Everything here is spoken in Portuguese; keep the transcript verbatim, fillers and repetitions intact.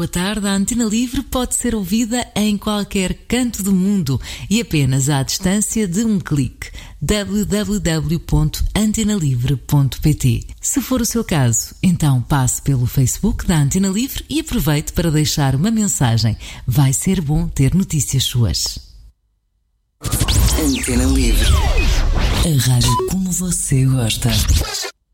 boa tarde. A Antena Livre pode ser ouvida em qualquer canto do mundo e apenas à distância de um clique. w w w ponto antena livre ponto p t. Se for o seu caso, então passe pelo Facebook da Antena Livre e aproveite para deixar uma mensagem. Vai ser bom ter notícias suas. Antena Livre. A rádio como você gosta.